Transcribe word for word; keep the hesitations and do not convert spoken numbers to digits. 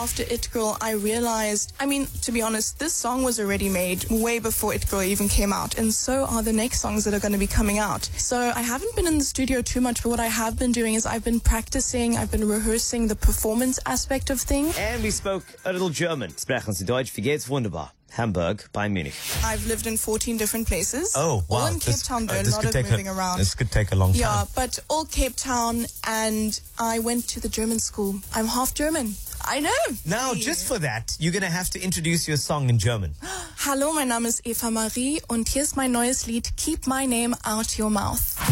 after It Girl, I realized, I mean, to be honest, this song was already made way before It Girl even came out, and so are the next songs that are going to be coming out. So I haven't been in the studio too much, but what I have been doing is I've been practicing, I've been rehearsing the performance aspect of things. And we spoke a little German. Sprechen Sie Deutsch? Wie geht's? Wunderbar. Hamburg by Munich. I've lived in fourteen different places. Oh, wow. All in Cape This- Town, though, uh, a this lot could of take moving a, around. This could take a long time. Yeah, but all Cape Town, and I went to the German school. I'm half German. I know. Now, just for that, you're going to have to introduce your song in German. Hallo, mein Name ist Eva Marie und hier ist mein neues Lied Keep My Name Out Your Mouth.